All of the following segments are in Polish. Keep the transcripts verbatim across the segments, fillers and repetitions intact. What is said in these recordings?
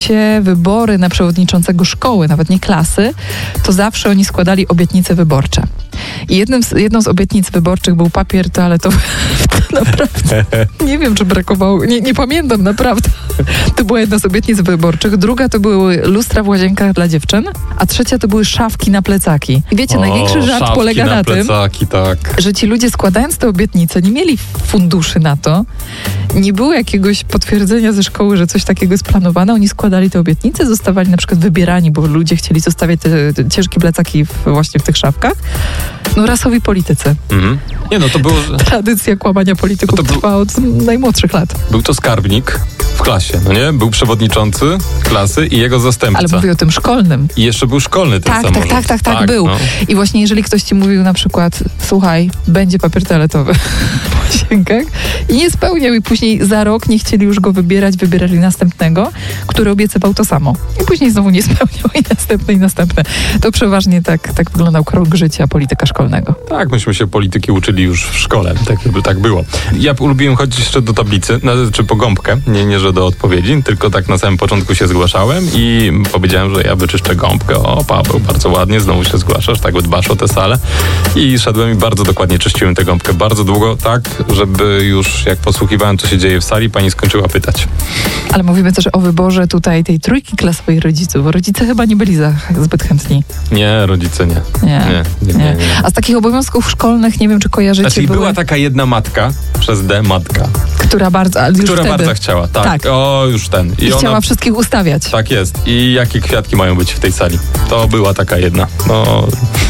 się wybory na przewodniczącego szkoły, nawet nie klasy, to zawsze oni składali obietnice wyborcze. I jednym z, jedną z obietnic wyborczych był papier toaletowy. Naprawdę. Nie wiem, czy brakowało. Nie, nie pamiętam, naprawdę. To była jedna z obietnic wyborczych. Druga to były lustra w łazienkach dla dziewczyn, a trzecia to były szafki na plecaki. I wiecie, o, największy żart polega na, na tym, plecaki, tak. że ci ludzie składając te obietnice nie mieli funduszy na to. Nie było jakiegoś potwierdzenia ze szkoły, że coś takiego jest planowane. Oni składali te obietnice, zostawali na przykład wybierani, bo ludzie chcieli zostawiać te, te ciężkie plecaki w, właśnie w tych szafkach. No rasowi politycy. Mhm. Nie no, to było... Tradycja kłamania polityków to był... trwa od najmłodszych lat. Był to skarbnik w klasie, no nie? Był przewodniczący klasy i jego zastępca. Ale mówię o tym szkolnym. I jeszcze był szkolny ten tak, samorząd. Tak, tak, tak, tak, tak był. No. I właśnie jeżeli ktoś ci mówił na przykład, słuchaj, będzie papier toaletowy w łazienkach i nie spełniał i później za rok nie chcieli już go wybierać, wybierali następnego, który obiecywał to samo. I później znowu nie spełniał i następny i następny. To przeważnie tak, tak wyglądał krok życia polityka szkolnego. Tak, myśmy się polityki uczyli już w szkole, tak, tak było. Ja lubiłem chodzić jeszcze do tablicy, czy po gąbkę, nie, nie, że do odpowiedzi, tylko tak na samym początku się zgłaszałem i powiedziałem, że ja wyczyszczę gąbkę. O, Paweł, bardzo ładnie, znowu się zgłaszasz, tak dbasz o tę salę. I szedłem i bardzo dokładnie czyściłem tę gąbkę. Bardzo długo, tak, żeby już jak posłuchiwałem, co się dzieje w sali, pani skończyła pytać. Ale mówimy też o wyborze tutaj tej trójki klasowej rodziców, bo rodzice chyba nie byli za, zbyt chętni. Nie, rodzice nie. Nie. Nie, nie, nie, nie. A z takich obowiązków szkolnych, nie wiem, czy kojarzycie... Znaczy były... była taka jedna matka, przez D matka. Która bardzo... Ale już która wtedy... bardzo chciała, tak. tak. O, już ten. I, I chciała ona... wszystkich ustawiać. Tak jest. I jakie kwiatki mają być w tej sali. To była taka jedna. No...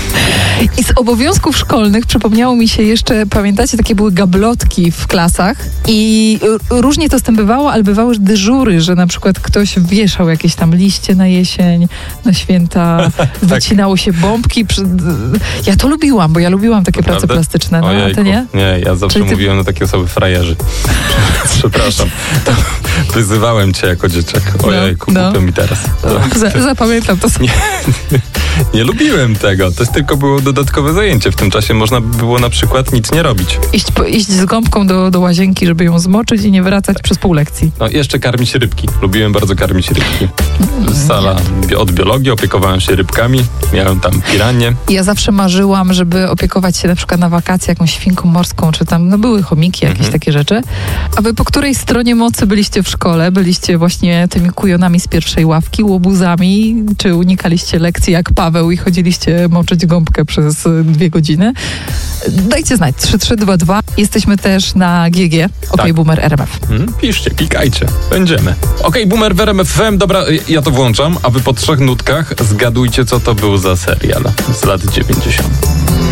I z obowiązków szkolnych przypomniało mi się jeszcze, pamiętacie, takie były gablotki w klasach i różnie to z tym bywało, ale bywały dyżury, że na przykład ktoś wieszał jakieś tam liście na jesień, na święta, tak. Wycinało się bombki. Ja to lubiłam, bo ja lubiłam takie prace plastyczne. No, a ty nie? Nie, ja zawsze ty... mówiłem na takie osoby frajerzy. Przepraszam. To wyzywałem cię jako dzieciak. Ojejku, no, no. mi teraz. Z- zapamiętam to sobie. Nie, nie lubiłem tego. To tylko było dodatkowe zajęcie. W tym czasie można by było na przykład nic nie robić. Iść, po, iść z gąbką do, do łazienki, żeby ją zmoczyć i nie wracać przez pół lekcji. No jeszcze karmić rybki. Lubiłem bardzo karmić rybki. Sala od biologii, opiekowałem się rybkami. Miałem tam piranie. Ja zawsze marzyłam, żeby opiekować się na przykład na wakacje jakąś świnką morską, czy tam, no były chomiki, jakieś mhm. takie rzeczy. A wy po której stronie mocy byliście w szkole? Byliście właśnie tymi kujonami z pierwszej ławki, łobuzami, czy unikaliście lekcji jak Paweł i chodziliście moczyć gąbkę przez dwie godziny? Dajcie znać. trzy trzy dwa dwa. Jesteśmy też na G G. OK, tak. Boomer R M F. Hmm, piszcie, klikajcie. Będziemy. OK, Boomer w R M F M. Dobra, ja to włączam, a wy po trzech nutkach zgadujcie, co to był za serial z lat dziewięćdziesiątych.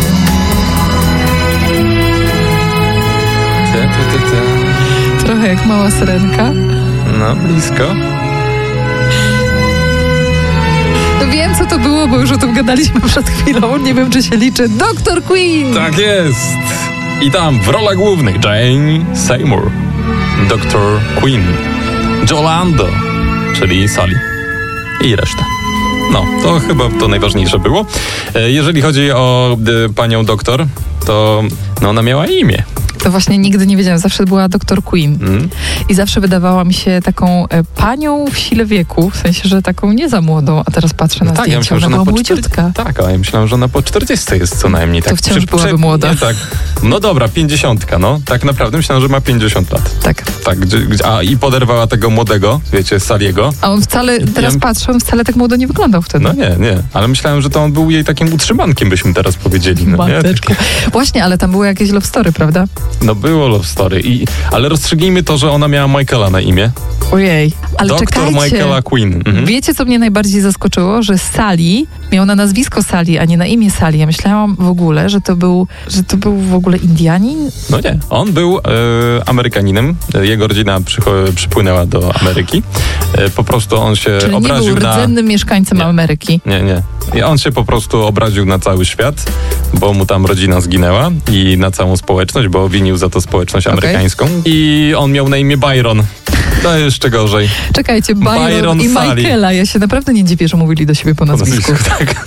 Trochę jak mała syrenka. No, blisko. No wiem, co to było, bo już o tym gadaliśmy przed chwilą. Nie wiem, czy się liczy. doktor Queen! Tak jest! I tam w rolach głównych Jane Seymour, doktor Queen, Jolando, czyli Sally i reszta. No, to chyba to najważniejsze było. Jeżeli chodzi o y, panią doktor, to no, ona miała imię. To właśnie nigdy nie wiedziałam. Zawsze była doktor Queen. Mm. I zawsze wydawała mi się taką e, panią w sile wieku. W sensie, że taką nie za młodą. A teraz patrzę na no tak, zdjęcie. Ja myślałem, ona że była młodziutka. Tak, ale ja myślałem, że ona po czterdziestce jest co najmniej. Tak. To wciąż byłaby prze... młoda. Nie, tak. No dobra, pięćdziesiątka, no. Tak naprawdę myślałem, że ma pięćdziesiąt lat. Tak. Tak, gdzie, gdzie, a i poderwała tego młodego, wiecie, Saliego. A on wcale, teraz ja... patrzę, on wcale tak młodo nie wyglądał wtedy. No nie, nie. Ale myślałem, że to on był jej takim utrzymankiem, byśmy teraz powiedzieli. No, Mateczka. Właśnie, ale tam było jakieś love story, prawda? No było love story. I, ale rozstrzygnijmy to, że ona miała Michaela na imię. Ojej, ale doktor czekajcie. Michaela Queen. Mhm. Wiecie, co mnie najbardziej zaskoczyło? Że Sally miał na nazwisko Sally, a nie na imię Sally. Ja myślałam w ogóle, że to był, że to był w ogóle Indianin. No nie, on był e, Amerykaninem. Jego rodzina przycho- przypłynęła do Ameryki. E, po prostu on się Czyli obraził nie był na... rdzennym mieszkańcem nie, Ameryki. Nie, nie. I on się po prostu obraził na cały świat, bo mu tam rodzina zginęła i na całą społeczność, bo winił za to społeczność amerykańską. Okay. I on miał na imię Byron. To jeszcze gorzej. Czekajcie, Byron, Byron i Sally. Michaela. Ja się naprawdę nie dziwię, że mówili do siebie po nazwisku. Tak.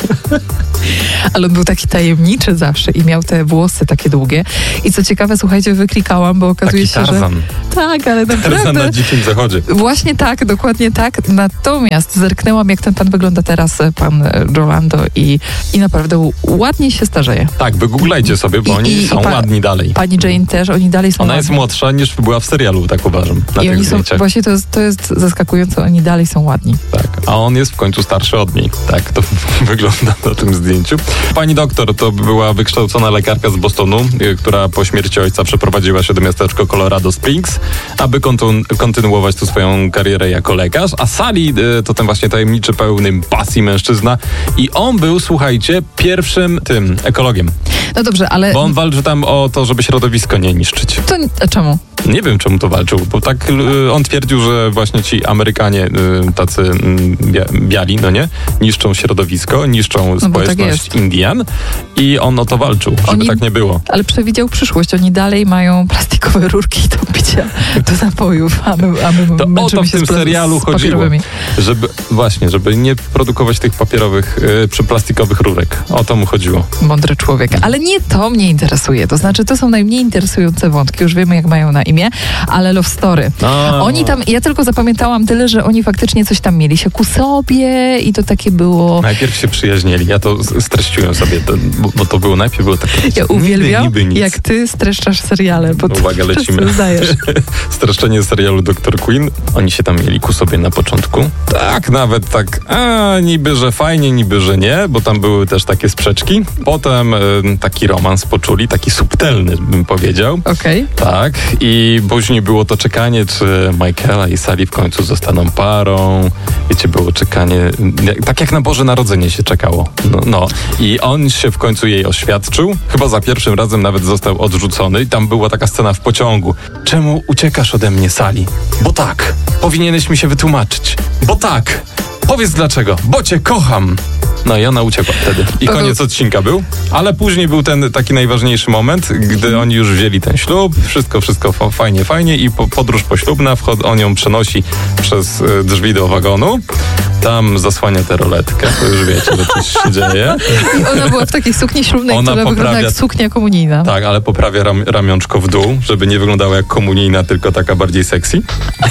Ale on był taki tajemniczy zawsze i miał te włosy takie długie. I co ciekawe, słuchajcie, wyklikałam, bo okazuje Taki się, Tarzan. że... Tak, ale Tarzan naprawdę... na dzikim zachodzie. Właśnie tak, dokładnie tak. Natomiast zerknęłam, jak ten pan wygląda teraz, pan Rolando, i, i naprawdę ładnie się starzeje. Tak, wygooglajcie sobie, bo I- oni i- są i pa- ładni dalej. Pani Jane też, oni dalej są Ona ładni. jest młodsza niż była w serialu, tak uważam, na I tych oni są, zdjęciach. właśnie to jest, to jest zaskakujące, oni dalej są ładni. Tak, a on jest w końcu starszy od niej. Tak to wygląda na tym zdjęciu. Pani doktor to była wykształcona lekarka z Bostonu, y, która po śmierci ojca przeprowadziła się do miasteczka Colorado Springs, aby kontyn- kontynuować tu swoją karierę jako lekarz. A Sally y, to ten właśnie tajemniczy, pełny pasji mężczyzna. I on był, słuchajcie, pierwszym tym ekologiem. No dobrze, ale Bo on walczy tam o to, żeby środowisko nie niszczyć. to a czemu? Nie wiem, czemu to walczył, bo tak y, on twierdził, że właśnie ci Amerykanie, y, tacy y, bia- biali, no nie, niszczą środowisko, niszczą No bo tak społeczność jest. Indian i on o to walczył, żeby Oni- tak nie było. Ale przewidział przyszłość. Oni dalej mają plastikowe rurki do picia, do napojów, a my, a my To o męczymy to w się tym z pla- serialu z chodziło, papierowymi. żeby właśnie, żeby nie produkować tych papierowych, y, przy plastikowych rurek. O to mu chodziło. Mądry człowiek. Ale nie to mnie interesuje. To znaczy, to są najmniej interesujące wątki. Już wiemy, jak mają na imię, ale love story. A, Oni tam, ja tylko zapamiętałam tyle, że oni faktycznie coś tam mieli się ku sobie i to takie było... Najpierw się przyjaźnili, ja to s- streściłem sobie, to, bo, bo to było najpierw było takie Ja uwielbiam, niby, niby nic. jak ty streszczasz seriale, bo ty Uwaga, lecimy. wszyscy zdajesz. Streszczenie serialu doktor Quinn. Oni się tam mieli ku sobie na początku. Tak, nawet tak, a niby, że fajnie, niby, że nie, bo tam były też takie sprzeczki. Potem y, taki romans poczuli, taki subtelny, bym powiedział. Okej. Tak, i później było to czekanie, czy Michaela i Sally w końcu zostaną parą. Wiecie, było czekanie, jak- tak jak na Boże Narodzenie się czekało. No, no. I on się w końcu jej oświadczył. Chyba za pierwszym razem nawet został odrzucony. I tam była taka scena w pociągu. Czemu uciekasz ode mnie, Sally? Bo tak. Powinieneś mi się wytłumaczyć. Bo tak. Powiedz dlaczego. Bo cię kocham. No i ona uciekła wtedy. I Paweł- koniec odcinka był. Ale później był ten taki najważniejszy moment, gdy oni już wzięli ten ślub. Wszystko, wszystko fa- fajnie, fajnie. I po, podróż poślubna, wchod, on ją przenosi przez y, drzwi do wagonu. Tam zasłania tę roletkę. To już wiecie, że coś się dzieje. I ona była w takiej sukni ślubnej, Ona która wygląda poprawia- jak suknia komunijna. Tak, ale poprawia ram, ramionczko w dół, żeby nie wyglądała jak komunijna, tylko taka bardziej sexy.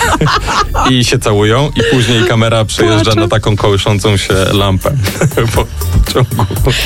I się całują i później kamera przejeżdża Płaczę. na taką kołyszącą się lampę po ciągu.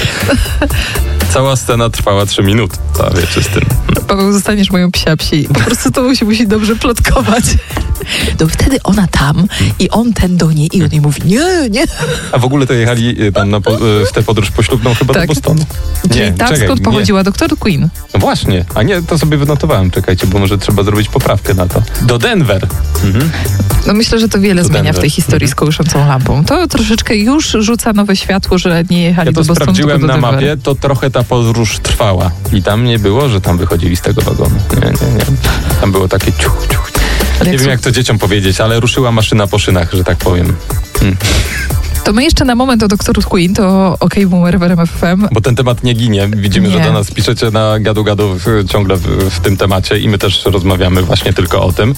Cała scena trwała trzy minuty, ta wiecie z tym. Paweł, zostaniesz moją psia-psi. Po prostu to się musi dobrze plotkować. To wtedy ona tam i on ten do niej i on jej mówi nie, nie. A w ogóle to jechali y, tam na po, y, w tę podróż poślubną chyba Tak. do Bostonu. Czyli tam, czekaj, skąd nie. pochodziła doktor Quinn. No właśnie, a nie, to sobie wynotowałem, czekajcie, bo może trzeba zrobić poprawkę na to. Do Denver. Mhm. No myślę, że to wiele To zmienia w Denver. tej historii z kołyszącą lampą. To troszeczkę już rzuca nowe światło, że nie jechali Ja to do Bostonu, sprawdziłem tylko do na Denver. mapie, to trochę ta podróż trwała. I tam nie było, że tam wychodzili z tego wagonu. Nie, nie, nie. Tam było takie ciuch, ciuch. Ale Nie jak wiem, su- jak to dzieciom powiedzieć, ale ruszyła maszyna po szynach, że tak powiem. Hmm. To my jeszcze na moment o doktoru Quinn, to OK Boomer w R M F F M. Bo ten temat nie ginie. Widzimy, Nie. że do nas piszecie na gadu gadu w, ciągle w, w tym temacie i my też rozmawiamy właśnie tylko o tym.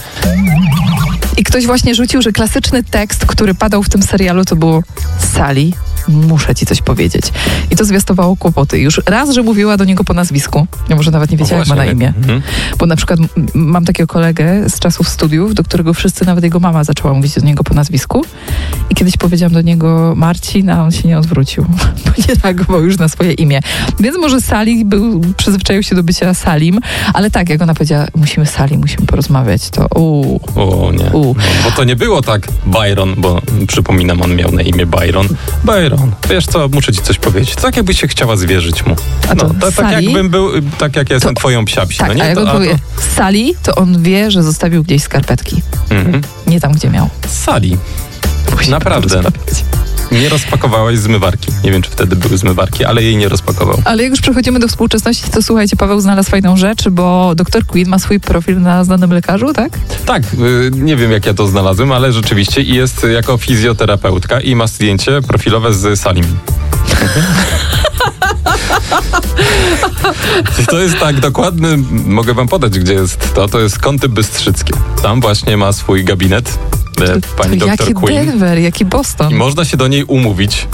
I ktoś właśnie rzucił, że klasyczny tekst, który padał w tym serialu, to było Sally, muszę ci coś powiedzieć. I to zwiastowało kłopoty. Już raz, że mówiła do niego po nazwisku. Ja może nawet nie wiedziała, jak ma na imię. Mhm. Bo na przykład m- mam takiego kolegę z czasów studiów, do którego wszyscy, nawet jego mama zaczęła mówić do niego po nazwisku. I kiedyś powiedziałam do niego Marcin, a on się nie odwrócił, bo nie reagował już na swoje imię. Więc może Sally był, przyzwyczaił się do bycia Salim, ale tak, jak ona powiedziała, musimy Sally, musimy porozmawiać, to uuu. O nie. U. No, bo to nie było tak Byron, bo przypominam, on miał na imię Byron. Byron, wiesz co, muszę ci coś powiedzieć. Tak jakbyś się chciała zwierzyć mu. A to No, to, tak Sally? jakbym był, tak jak ja jestem To- twoją psiapsi. Tak, no nie? a jak to, on powie Sally, to on wie, że zostawił gdzieś skarpetki. Mhm. Nie tam, gdzie miał. Sali. Musi Naprawdę. porozmawiać. Nie rozpakowałaś zmywarki. Nie wiem, czy wtedy były zmywarki, ale jej nie rozpakował. Ale jak już przechodzimy do współczesności, to słuchajcie, Paweł znalazł fajną rzecz, bo doktor Quinn ma swój profil na znanym lekarzu, tak? Tak, y, nie wiem, jak ja to znalazłem, ale rzeczywiście i jest jako fizjoterapeutka i ma zdjęcie profilowe z Salim. To jest tak dokładny, mogę wam podać, gdzie jest to, to jest Kąty Bystrzyckie. Tam właśnie ma swój gabinet e, pani to doktor jaki Queen. Denver, jaki Boston. I można się do niej umówić.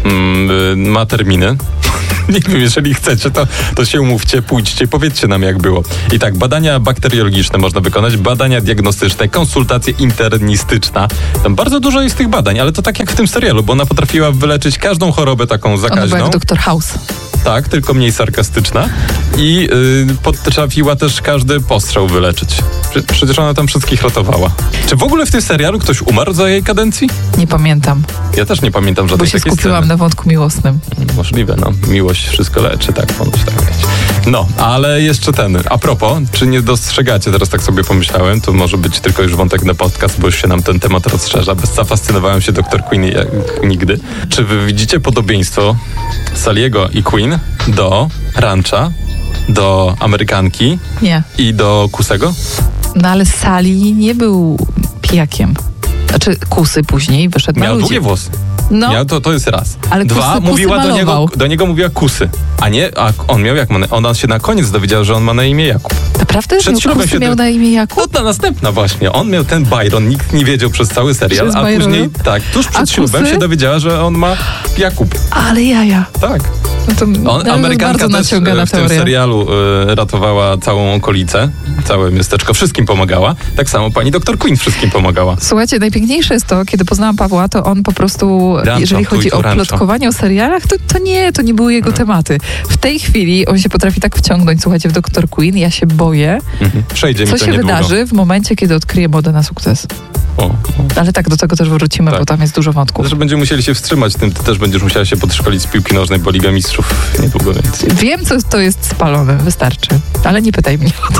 Mm, ma terminy. Nie wiem, jeżeli chcecie, to, to się umówcie, pójdźcie, powiedzcie nam, jak było. I tak, badania bakteriologiczne można wykonać, badania diagnostyczne, konsultacje internistyczna. Tam bardzo dużo jest tych badań, ale to tak jak w tym serialu, bo ona potrafiła wyleczyć każdą chorobę taką zakaźną. Ona była jak doktor House. Tak, tylko mniej sarkastyczna. I yy, potrafiła też każdy postrzał wyleczyć. Prze- Przecież ona tam wszystkich ratowała. Czy w ogóle w tym serialu ktoś umarł za jej kadencji? Nie pamiętam, Ja też nie pamiętam bo żadnej się takiej skupiłam sceny. na wątku miłosnym. Możliwe, no. Miłość wszystko leczy, tak, ponoć tak mieć. No, ale jeszcze ten. A propos, czy nie dostrzegacie, teraz tak sobie pomyślałem, to może być tylko już wątek na podcast, bo już się nam ten temat rozszerza. Bez zafascynowałem się doktor Queen jak nigdy. Czy wy widzicie podobieństwo Saliego i Queen do Rancha, do Amerykanki Nie. i do Kusego? No ale Sally nie był pijakiem. Znaczy Kusy później wyszedł na Miał ludzi. długie włosy. No, Miał, to, to jest raz. Ale Dwa, kusy- kusy mówiła do niego, malował. do niego mówiła Kusy. A nie, a on miał jak ma na, ona się na koniec dowiedziała, że on ma na imię Jakub. naprawdę? Przed Miał, ślubem Kusy się miał do- na imię Jakub? No ta następna właśnie. On miał ten Byron, nikt nie wiedział przez cały serial, Przez a Byrona? później, tak, tuż przed A ślubem Kusy? się dowiedziała, że on ma Jakub. Ale jaja. Tak. No to On, no, Amerykanka bardzo też naciągana e, w tym teoria. serialu e, ratowała całą okolicę, całe miasteczko, wszystkim pomagała. Tak samo pani doktor Queen wszystkim pomagała. Słuchajcie, najpiękniejsze jest to, kiedy poznałam Pawła, to on po prostu, Rancho, jeżeli chodzi trójko o rancho. plotkowanie o serialach, to, to nie, to nie były jego tematy. W tej chwili on się potrafi tak wciągnąć, słuchajcie, w doktor Queen, ja się boję, Mhm. Przejdzie co mi to się niedługo. wydarzy w momencie, kiedy odkryje modę na sukces. O, o. Ale tak, do tego też wrócimy, Tak. bo tam jest dużo wątków. Że będziemy musieli się wstrzymać, tym ty też będziesz musiała się podszkolić z piłki nożnej, bo Liga Mistrzów niedługo, więc... Wiem, co to jest spalone, wystarczy. Ale nie pytaj mnie o to.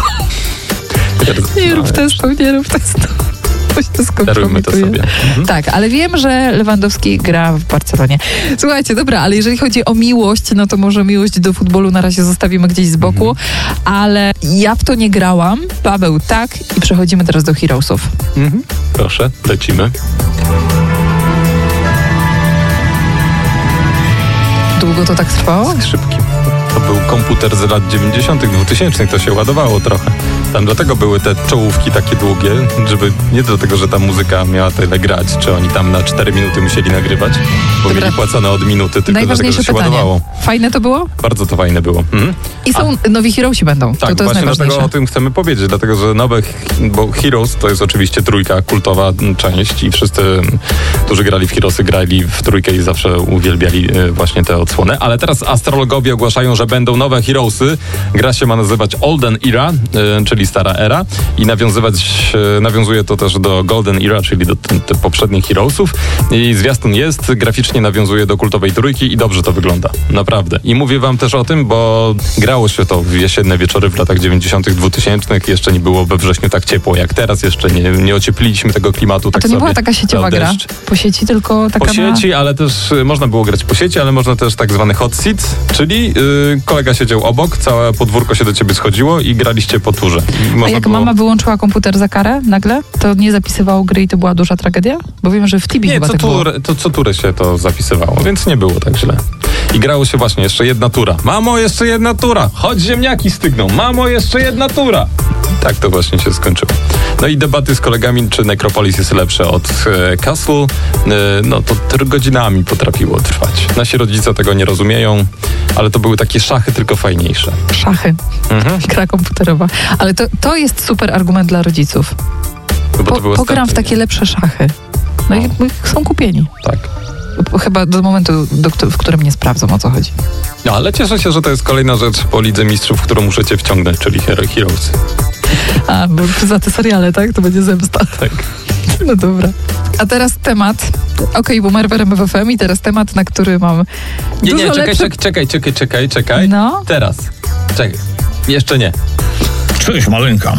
Nie rób testu, nie rób testu. Bo się to Darujmy to skompromituje. sobie. Mhm. Tak, ale wiem, że Lewandowski gra w Barcelonie. Słuchajcie, dobra, ale jeżeli chodzi o miłość, no to może miłość do futbolu na razie zostawimy gdzieś z boku, Mhm. ale ja w to nie grałam, Paweł tak i przechodzimy teraz do Heroesów. Mhm. Proszę, lecimy. Długo to tak trwało? Szybki. To był komputer z lat dziewięćdziesiątych, dwutysięcznych, to się ładowało trochę. Tam dlatego były te czołówki takie długie, żeby nie do tego, że ta muzyka miała tyle grać, czy oni tam na cztery minuty musieli nagrywać, bo Dobra. mieli płacone od minuty, tylko dlatego, Najważniejsze że się pytanie. ładowało. Fajne to było? Bardzo to fajne było. Mhm. I są nowi Heroesi będą. Tak, to, to jest właśnie najważniejsze. dlatego o tym chcemy powiedzieć, dlatego że nowe, bo Heroes to jest oczywiście trójka, kultowa m, część i wszyscy, m, którzy grali w Heroesy, grali w trójkę i zawsze uwielbiali e, właśnie te odsłony, ale teraz astrologowie ogłaszają, że będą nowe Heroesy. Gra się ma nazywać Olden Era, e, czyli stara era i nawiązywać, e, nawiązuje to też do Golden Era, czyli do t- t- poprzednich Heroesów i zwiastun jest, graficznie nawiązuje do kultowej trójki i dobrze to wygląda, naprawdę. I mówię wam też o tym, bo grało się to w jesienne wieczory w latach dziewięćdziesiątych, dwutysięcznych, jeszcze nie było we wrześniu tak ciepło jak teraz, jeszcze nie, nie ociepliliśmy tego klimatu A tak to nie sobie. była taka sieciowa Dał gra deszcz. po sieci, tylko taka Po sieci, ale też y, można było grać po sieci, ale można też tak zwany hot seat, czyli y, kolega siedział obok, całe podwórko się do ciebie schodziło i graliście po turze. I A można jak było... mama wyłączyła komputer za karę nagle, to nie zapisywało gry i to była duża tragedia? Bo wiem, że w Tibi Nie, chyba co, tak było. tur, to co turę się to zapisywało, więc nie było tak źle. I grało się właśnie jeszcze jedna tura. Mamo, jeszcze jedna tura! Chodź, ziemniaki stygną! Mamo, jeszcze jedna tura! Tak to właśnie się skończyło. No i debaty z kolegami, czy Necropolis jest lepsze od e, Castle, e, no to tr- godzinami potrafiło trwać. Nasi rodzice tego nie rozumieją, ale to były takie szachy, tylko fajniejsze. Szachy, Mhm. gra komputerowa. Ale to, to jest super argument dla rodziców. No bo Po, to były pogram w starty, takie lepsze szachy. No i No. i są kupieni. Tak. Chyba do momentu, do, któ- w którym nie sprawdzą, o co chodzi. No ale cieszę się, że to jest kolejna rzecz po Lidze Mistrzów, w którą muszę cię wciągnąć, czyli Hero Heroes. A, bo za te seriale, tak? To będzie zemsta. Tak. No dobra. A teraz temat. Okej, Boomer w R M F F M i teraz temat, na który mam Nie, dużo nie, czekaj, lepsze... czekaj, czekaj, czekaj, czekaj, czekaj. No. Teraz. Czekaj. Jeszcze nie. Cześć, maleńka.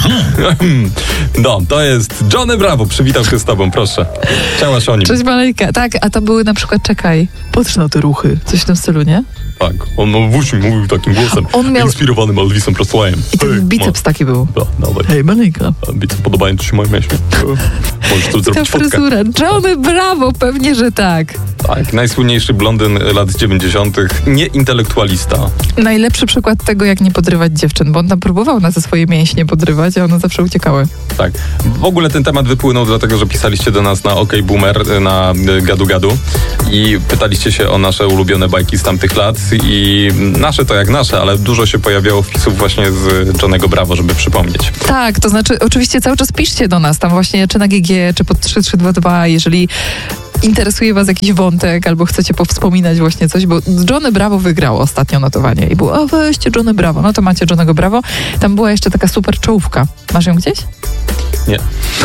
No, to jest Johnny Bravo. Przywitał się z tobą, proszę. Chciałaś o nim. Cześć Malejka. Tak, a to były na przykład, czekaj, patrz na te ruchy. Coś w tym stylu, nie? Tak, on no, właśnie mówił takim głosem On miał- inspirowanym Elvisem Presleyem. I ten biceps taki był. No, dawaj. Hej, Malejka. Biceps podobają ci się moje myśli. Możesz tu Ta zrobić fotkę. fryzura. Johnny Bravo, pewnie, że tak. Tak, najsłynniejszy blondyn lat dziewięćdziesiątych, nie intelektualista. Najlepszy przykład tego, jak nie podrywać dziewczyn, bo on tam próbował na te swoje mięśnie podrywać, a one zawsze uciekały. Tak. W ogóle ten temat wypłynął dlatego, że pisaliście do nas na OK Boomer, na Gadu Gadu i pytaliście się o nasze ulubione bajki z tamtych lat i nasze to jak nasze, ale dużo się pojawiało wpisów właśnie z Johnnego Bravo, żeby przypomnieć. Tak, to znaczy oczywiście cały czas piszcie do nas, tam właśnie czy na G G, czy pod trzy trzy dwa dwa, jeżeli interesuje was jakiś wątek, albo chcecie powspominać właśnie coś, bo Johnny Bravo wygrał ostatnio notowanie i było, o weźcie Johnny Bravo, no to macie Johnnego Bravo. Tam była jeszcze taka super czołówka. Masz ją gdzieś? Nie.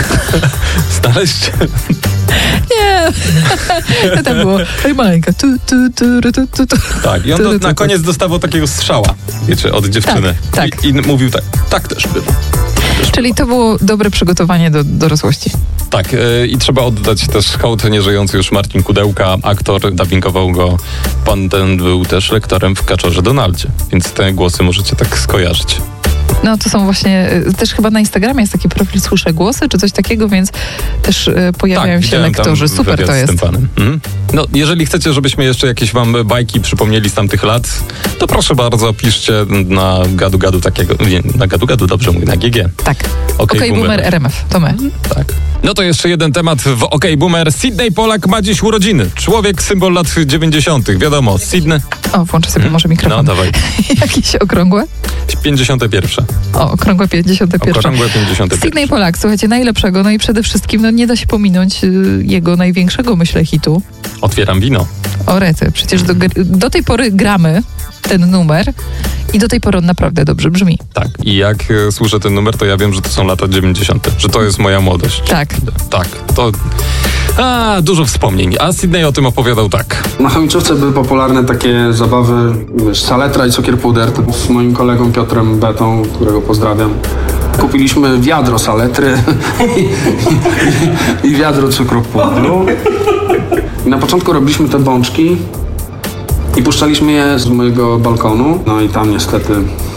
Znaleźć? Nie. Tam było, oj maleńka. Tu, tu, tu, tu, tu, tu. Tak, i on do, na koniec dostawał takiego strzała, wiecie, od dziewczyny. Tak, tak. I, I mówił tak, tak też było. Czyli to było dobre przygotowanie do dorosłości. Tak, yy, i trzeba oddać też hołd nieżyjący już Marcin Kudełka, aktor, dubbingował go. Pan ten był też lektorem w Kaczorze Donaldzie, więc te głosy możecie tak skojarzyć. No to są właśnie, też chyba na Instagramie jest taki profil Słyszę Głosy, czy coś takiego, więc też y, pojawiają tak, się lektorzy. Super to jest. Mhm. No, jeżeli chcecie, żebyśmy jeszcze jakieś wam bajki przypomnieli z tamtych lat, to proszę bardzo, piszcie na Gadu Gadu takiego, nie, na Gadu Gadu, dobrze mówię, na G G. Tak. OK, OK Boomer. Boomer R M F, to my. Tak. No to jeszcze jeden temat w OK Boomer. Sydney Polak ma dziś urodziny. Człowiek, symbol lat dziewięćdziesiątych. Wiadomo, Sydney. O, włączę sobie hmm. może mikrofon. No, dawaj. Jakieś okrągłe? pięćdziesiąte pierwsze. O, okrągłe pięćdziesiąte pierwsze. Okrągłe pięćdziesiąte pierwsze. Sydney Polak, słuchajcie, najlepszego, no i przede wszystkim, no nie da się pominąć y, jego największego, myślę, hitu. Otwieram wino. O rety, przecież do, do tej pory gramy ten numer i do tej pory on naprawdę dobrze brzmi. Tak, i jak e, słyszę ten numer, to ja wiem, że to są lata dziewięćdziesiąte, że to jest moja młodość. Tak. Tak, to... A, dużo wspomnień. A Sydney o tym opowiadał tak. Na chomiczówce były popularne takie zabawy, wiesz, saletra i cukier puder. To z moim kolegą Piotrem Betą, którego pozdrawiam. Kupiliśmy wiadro saletry i, i, i wiadro cukru pudru. I na początku robiliśmy te bączki i puszczaliśmy je z mojego balkonu. No i tam niestety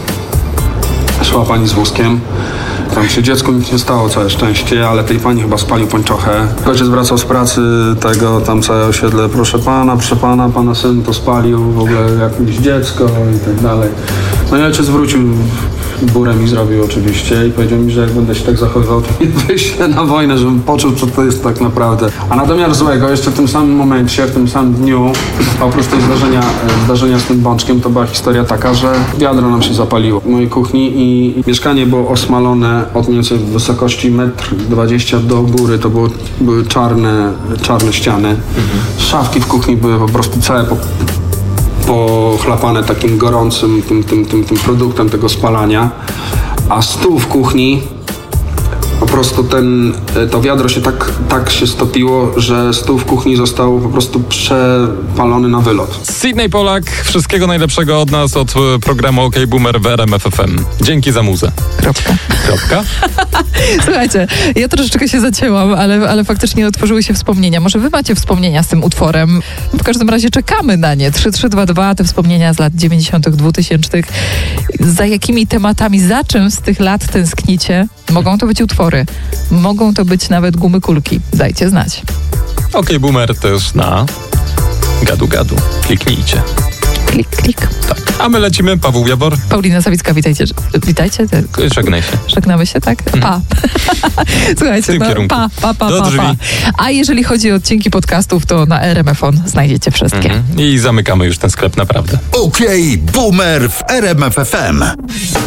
szła pani z wózkiem. Tam się dziecku nic nie stało, całe szczęście, ale tej pani chyba spalił pończochę. Ojciec wracał z pracy tego, tam całe osiedle, proszę pana, proszę pana, pana syn to spalił, w ogóle jakieś dziecko i tak dalej. No i ojciec wrócił burem i zrobił oczywiście i powiedział mi, że jak będę się tak zachowywał, to mnie wyślę na wojnę, żebym poczuł, co to jest tak naprawdę. A na domiar złego, jeszcze w tym samym momencie, w tym samym dniu, oprócz tej zdarzenia, zdarzenia z tym bączkiem, to była historia taka, że wiadro nam się zapaliło w mojej kuchni i mieszkanie było osmalone od mniej więcej wysokości metr dwadzieścia do góry. To było, były czarne, czarne ściany. Mhm. Szafki w kuchni były po prostu całe po, pochlapane takim gorącym tym, tym, tym, tym produktem tego spalania, a stół w kuchni, po prostu ten, to wiadro się tak, tak się stopiło, że stół w kuchni został po prostu przepalony na wylot. Sydney Polak, wszystkiego najlepszego od nas, od programu OK Boomer w R M F F M. Dzięki za muzę. Kropka. Kropka? Słuchajcie, ja troszeczkę się zacięłam, ale, ale faktycznie otworzyły się wspomnienia. Może wy macie wspomnienia z tym utworem? W każdym razie czekamy na nie. trzy trzy dwa dwa, te wspomnienia z lat dziewięćdziesiątych, dwutysięcznych. Za jakimi tematami, za czym z tych lat tęsknicie? Mogą to być utwory, mogą to być nawet gumy kulki. Dajcie znać. OK Boomer też na Gadu Gadu. Kliknijcie. Klik, klik. Tak. A my lecimy. Paweł Jawor. Paulina Sawicka, witajcie. Witajcie. Żegnaj się. Żegnamy się, tak? Pa. Mm. Słuchajcie, no, pa, pa, pa, Do pa, drzwi. pa. A jeżeli chodzi o odcinki podcastów, to na R M F on znajdziecie wszystkie. Mm-hmm. I zamykamy już ten sklep, naprawdę. OK Boomer w R M F F M.